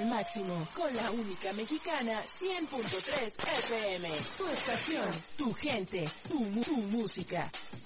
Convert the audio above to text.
al máximo con la única mexicana 100.3 FM. Tu estación, tu gente, tu música.